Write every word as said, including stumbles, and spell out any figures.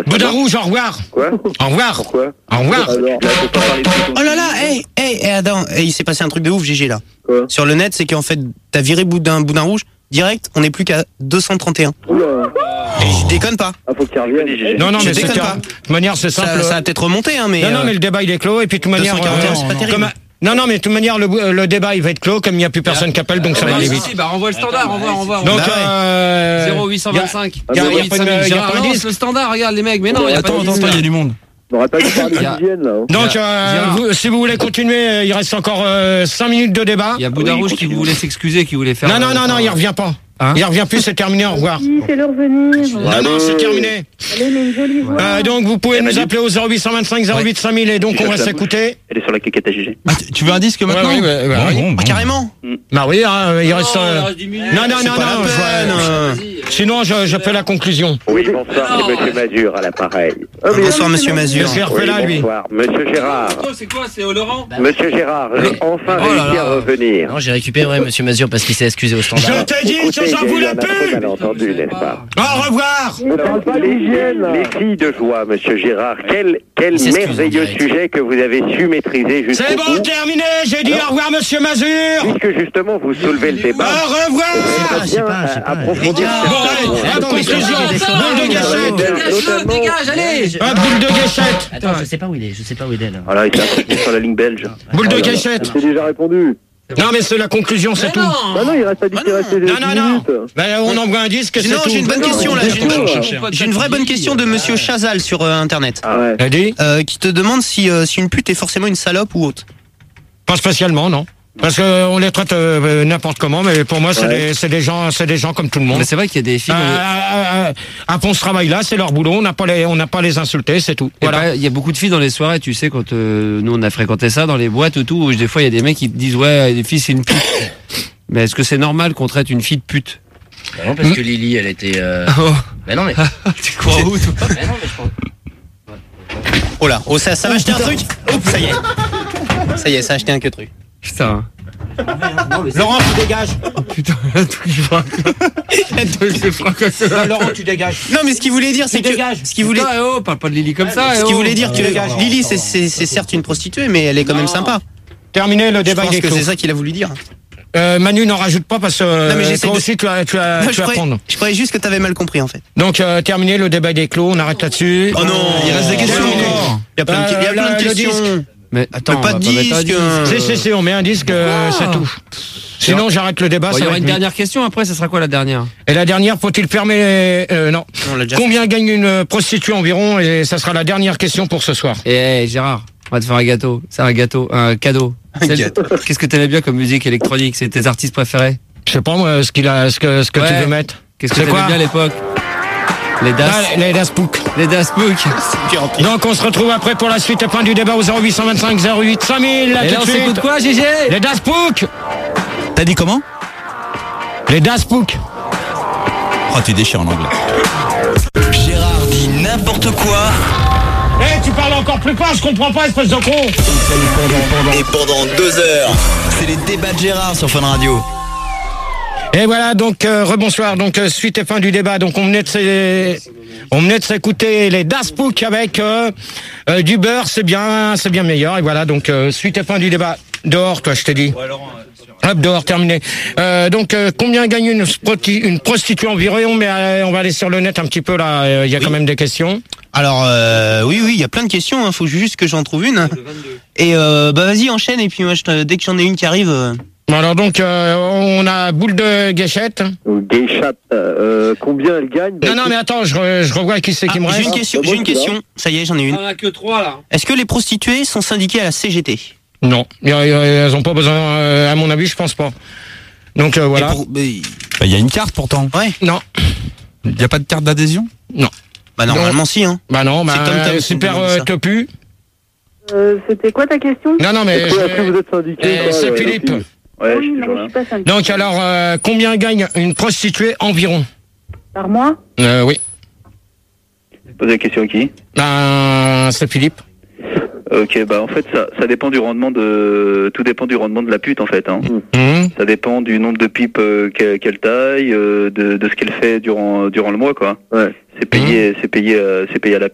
Boudin rouge, au revoir. Quoi? Au revoir. Pourquoi? Au revoir. Alors, là, faut pas parler de tout. Oh là là, hé, hé, hé, attends, hey, il s'est passé un truc de ouf, G G, là. Quoi? Sur le net, c'est qu'en fait, t'as viré Boudin, Boudin rouge, direct, on n'est plus qu'à deux cent trente et un. Oula. Et je déconne pas. Ah, faut qu'il revienne. Non, non, Je mais c'est déconne pas. de toute manière, c'est simple. Ça, ça a peut-être remonté, hein, mais. Non, non, euh, mais le débat, il est clos, et puis de toute manière. deux cent quarante et un, euh, c'est pas terrible. comme- Non, non, mais de toute manière, le, le débat, il va être clos, comme il n'y a plus personne qui appelle, donc ça va aller vite. Si, bah renvoie le standard, renvoie, renvoie. Donc, Bah ouais. euh. zéro huit cent vingt-cinq. y a- y a- y a pas de- y a Gérard, pas de non, dix. c'est le standard, regarde les mecs, mais non, il y a pas Attends, de attends, attends, il y a du monde. On n'aurait pas dû parler Il y a- d'hygiène, là. hein. Donc, Gérard. euh, Gérard. vous- si vous voulez continuer, euh, il reste encore cinq minutes de débat. Il y a Boudin Oui, Rouge qui continue. voulait s'excuser, qui voulait faire. Non, non, non, non, il revient pas. Hein Il revient plus, c'est terminé, au revoir. Oui, c'est leur venir. Non, non, c'est terminé. Allez, mais une jolie voix. Euh, donc, vous pouvez nous appeler au zéro huit cent vingt-cinq zéro huit cinq mille et donc on va s'écouter. Elle est sur la quéquette à G G. Ah, tu- tu veux un disque maintenant? ouais, ouais, ouais, Bon, ouais. bon, bon. Ah, carrément. Bah oui, hein, il reste. euh, Non, non, non, C'est pas la non. peine, je- euh. Sinon, je, je fais la conclusion. Oui, bonsoir, c'est Monsieur Mazur à l'appareil. Ah, mais- Bonsoir, monsieur Mazur. Qu'est-ce qu'il refait Oui, là, lui? bonsoir. Monsieur Gérard. C'est quoi, c'est au Laurent? Monsieur Gérard, j'ai enfin Oh là réussi là. à revenir. Non, j'ai récupéré Monsieur Mazur parce qu'il s'est excusé au Je standard. t'ai dit Écoutez, que il y j'en a eu voulais un affreux plus. malentendu, n'est-ce pas? Au revoir. On parle pas d'hygiène. Les filles de joie, Monsieur Gérard. Quel, quel Il s'excuse en merveilleux direct. sujet que vous avez su maîtriser jusqu'au C'est bon, bout. terminé. J'ai dit au revoir, monsieur Mazur. Puisque justement vous soulevez le débat. Au revoir. j'aimerais je sais bien pas, je sais pas. approfondir Bon, certains allez, points. attends, conclusion. Boule de gâchette. Dégage-le, dégage, allez! Un boule de gâchette. Attends, je sais pas où il est, je sais pas où il est là. Voilà, il s'est sur la ligne belge. Boule de Oh là là. gâchette. C'est déjà répondu. Non, mais c'est la conclusion, c'est tout. Non! Bah non, il reste à dire qu'il reste Non, non, non. Ben, on envoie un disque, c'est Non, tout. j'ai une bonne Non, question là. mais J'ai une, bien sûr. j'ai une vraie bonne question de monsieur Chazal sur euh, internet. Ah ouais. Elle dit Euh, qui te demande si, euh, si une pute est forcément une salope ou autre. pas spécialement, non. Parce qu'on les traite euh, n'importe comment, mais pour moi, c'est Ouais. des, c'est des gens, c'est des gens comme tout le monde. Mais c'est vrai qu'il y a des filles. Euh, euh, euh, à fond ce travail-là, c'est leur boulot. On n'a pas les, on n'a pas les insulter, c'est tout. Voilà. Voilà. Il y a beaucoup de filles dans les soirées, tu sais, quand euh, nous on a fréquenté ça dans les boîtes et tout, où des fois il y a des mecs qui te disent ouais, les filles c'est une pute. Mais est-ce que c'est normal qu'on traite une fille de pute? Bah non, parce que Lily, elle était. Euh... Oh, Bah non, mais. tu crois où toi? Bah non, mais je pense. Oh là, oh ça, ça va acheter un truc. Oups, ça y est. Ça y est, ça a acheté un que truc. Putain. Laurent, tu dégages. Putain, un truc qui frappe. Un truc qui frappe. Non, Laurent, tu dégages. Non, mais ce qu'il voulait dire, c'est que. dégages. Ce qu'il voulait. Putain, eh oh, parle pas de Lily comme ça. Ce eh qu'il oh. voulait dire que dégage. Lily, c'est- c'est c'est certes une prostituée, mais elle est quand même sympa. Terminé, le Je débat pense il est que clos. c'est ça qu'il a voulu dire. Euh, Manu, n'en rajoute pas parce que Non, mais euh, j'essaie toi de- aussi, tu as, tu as, Moi, tu je, as croyais, prendre. je croyais juste que t'avais mal compris en fait. Donc, euh, terminé, le débat il est clos. On arrête là-dessus. Oh non, Il reste des questions terminé. encore. Il y a plein de, il y a Euh, plein de le questions. disque. Mais attends, pas on de va mettre un disque. Si, si, si, on met un disque, euh, c'est tout. Sinon, j'arrête le débat. Bon, il ça y va aura être une vite. dernière question après, ça sera quoi la dernière? Et la dernière, faut-il fermer les... euh, non. On l'a déjà Combien gagne une prostituée environ? Et ça sera la dernière question pour ce soir. Eh Gérard, on va te faire un gâteau. C'est un gâteau, un cadeau. Un C'est- gâteau. Qu'est-ce que t'aimais bien comme musique électronique? C'est tes artistes préférés? Je sais pas, moi, ce, qu'il a, ce que, ce que Ouais. tu veux mettre. Qu'est-ce que C'est t'aimais quoi bien à l'époque? Les Das, Ah, les Das Pook. les Das Book. Donc, on se retrouve après pour la suite et fin du débat au zéro huit cent vingt-cinq zéro huit cinq mille. Là, Et tout là, de on suite. s'écoute quoi, G G? Les Das Pook. T'as dit comment? Les Das Pook. Oh, tu déchires en anglais. Gérard dit n'importe quoi. Eh, tu parles encore plus fort, je comprends pas, espèce de con. Et pendant deux heures, c'est les débats de Gérard sur Fun Radio. Et voilà, donc euh, rebonsoir. Donc euh, suite et fin du débat. Donc on venait de s'é- on venait de s'écouter les Das Pook avec euh, euh, du beurre, c'est bien, c'est bien meilleur. Et voilà, donc euh, suite et fin du débat. Dehors, toi, je t'ai dit. Hop, dehors, terminé. Euh, donc euh, combien gagne une, sproti- une prostituée environ? Mais euh, on va aller sur le net un petit peu là. Il euh, y a Oui. quand même des questions. Alors euh, oui, oui, il y a plein de questions. Il faut juste que j'en trouve une. Et euh, bah vas-y, enchaîne. Et puis moi, je te- dès que j'en ai une qui arrive. euh, Bon, alors donc euh, on a boule de gâchette. Ou Gay Chat, euh, combien elle gagne? Bah, Non, non, mais attends, je, re- je revois qui c'est qui ah, me j'ai reste. une question. c'est J'ai bon, une tu question. Ça y est, j'en ai une. On a que trois là. Est-ce que les prostituées sont syndiquées à la C G T? Non, y a- y a- elles ont pas besoin. euh, à mon avis, je pense pas. Donc euh, voilà. Et pour- mais- Bah, il y a une carte pourtant. Ouais. Non, Il y a pas de carte d'adhésion? Bah normalement si hein. bah non, bah C'est Tom Tom euh, qui super nous demande euh, ça. topu. Euh, C'était quoi ta question? Non, non, mais Est-ce que je- après vous êtes syndiqué Eh, ou pas, c'est euh, Philippe. Philippe Ouais, je Oui, suis non, toujours je là. suis pas syndiquée. donc alors euh, combien gagne une prostituée environ? Par mois? euh, Oui, Posez la question à qui? ben c'est Philippe. Ok, bah en fait ça, ça dépend du rendement de, tout dépend du rendement de la pute en fait. Hein. Hum. Ça dépend du nombre de pipes euh, qu'elle qu'elle taille, euh, de, de ce qu'elle fait durant durant le mois quoi. Ouais. C'est payé, c'est payé, euh, c'est payé à la